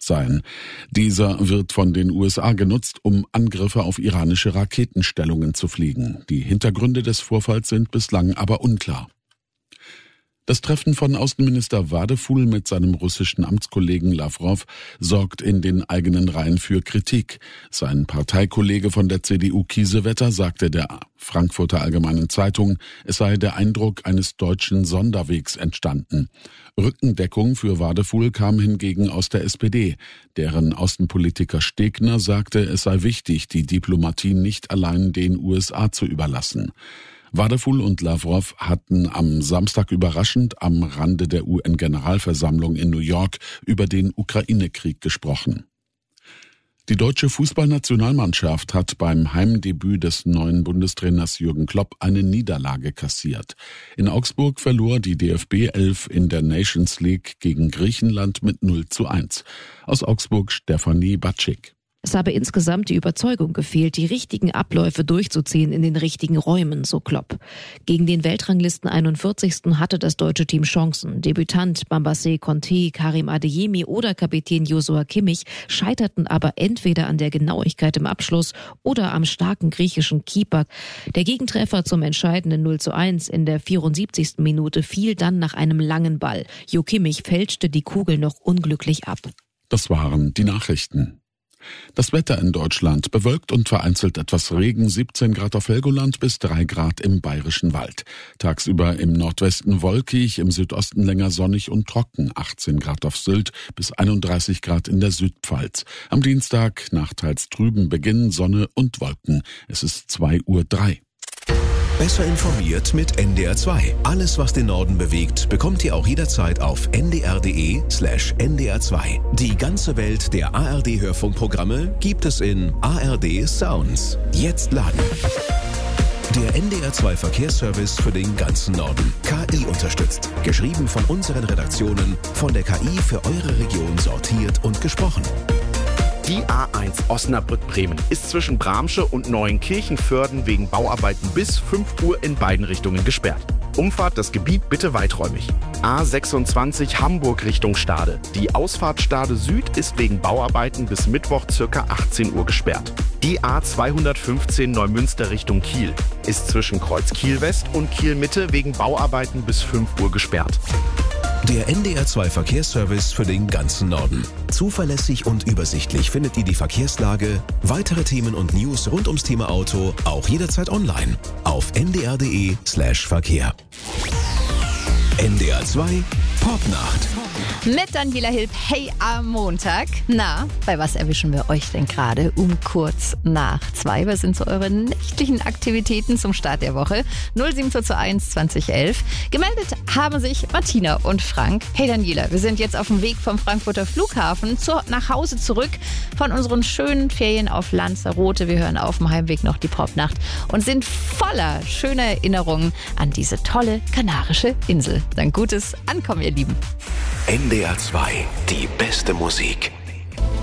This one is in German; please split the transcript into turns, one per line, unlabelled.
sein. Dieser wird von den USA genutzt, um Angriffe auf iranische Raketenstellungen zu fliegen. Die Hintergründe des Vorfalls sind bislang aber unklar. Das Treffen von Außenminister Wadefuhl mit seinem russischen Amtskollegen Lawrow sorgt in den eigenen Reihen für Kritik. Sein Parteikollege von der CDU Kiesewetter sagte der Frankfurter Allgemeinen Zeitung, es sei der Eindruck eines deutschen Sonderwegs entstanden. Rückendeckung für Wadefuhl kam hingegen aus der SPD. Deren Außenpolitiker Stegner sagte, es sei wichtig, die Diplomatie nicht allein den USA zu überlassen. Wadefuhl und Lawrow hatten am Samstag überraschend am Rande der UN-Generalversammlung in New York über den Ukraine-Krieg gesprochen. Die deutsche Fußballnationalmannschaft hat beim Heimdebüt des neuen Bundestrainers Jürgen Klopp eine Niederlage kassiert. In Augsburg verlor die DFB 11 in der Nations League gegen Griechenland mit 0:1. Aus Augsburg Stefanie Batschik.
Es habe insgesamt die Überzeugung gefehlt, die richtigen Abläufe durchzuziehen in den richtigen Räumen, so Klopp. Gegen den Weltranglisten 41. hatte das deutsche Team Chancen. Debütant Bambassé Conté, Karim Adeyemi oder Kapitän Joshua Kimmich scheiterten aber entweder an der Genauigkeit im Abschluss oder am starken griechischen Keeper. Der Gegentreffer zum entscheidenden 0:1 in der 74. Minute fiel dann nach einem langen Ball. Jo Kimmich fälschte die Kugel noch unglücklich ab.
Das waren die Nachrichten. Das Wetter in Deutschland: bewölkt und vereinzelt etwas Regen, 17 Grad auf Helgoland bis 3 Grad im Bayerischen Wald. Tagsüber im Nordwesten wolkig, im Südosten länger sonnig und trocken, 18 Grad auf Sylt bis 31 Grad in der Südpfalz. Am Dienstag nach teils trüben Beginn Sonne und Wolken. Es ist 2:03 Uhr.
Besser informiert mit NDR 2. Alles, was den Norden bewegt, bekommt ihr auch jederzeit auf ndr.de/ndr2. Die ganze Welt der ARD-Hörfunkprogramme gibt es in ARD Sounds. Jetzt laden. Der NDR 2 Verkehrsservice für den ganzen Norden. KI unterstützt. Geschrieben von unseren Redaktionen, von der KI für eure Region sortiert und gesprochen.
Die A1 Osnabrück-Bremen ist zwischen Bramsche und Neuenkirchen-Vörden wegen Bauarbeiten bis 5 Uhr in beiden Richtungen gesperrt. Umfahrt das Gebiet bitte weiträumig. A26 Hamburg Richtung Stade. Die Ausfahrt Stade Süd ist wegen Bauarbeiten bis Mittwoch ca. 18 Uhr gesperrt. Die A215 Neumünster Richtung Kiel ist zwischen Kreuz Kiel West und Kiel Mitte wegen Bauarbeiten bis 5 Uhr gesperrt.
Der NDR 2 Verkehrsservice für den ganzen Norden. Zuverlässig und übersichtlich findet ihr die Verkehrslage, weitere Themen und News rund ums Thema Auto auch jederzeit online auf ndr.de/Verkehr. NDR 2 Popnacht.
Mit Daniela Hilb, hey am Montag. Na, bei was erwischen wir euch denn gerade um kurz nach 2? Was sind so eure nächtlichen Aktivitäten zum Start der Woche? 07221 2011. Gemeldet haben sich Martina und Frank. Hey Daniela, wir sind jetzt auf dem Weg vom Frankfurter Flughafen nach Hause zurück von unseren schönen Ferien auf Lanzarote. Wir hören auf dem Heimweg noch die Popnacht und sind voller schöner Erinnerungen an diese tolle kanarische Insel. Dann gutes Ankommen, ihr Lieben.
NDR 2, die beste Musik.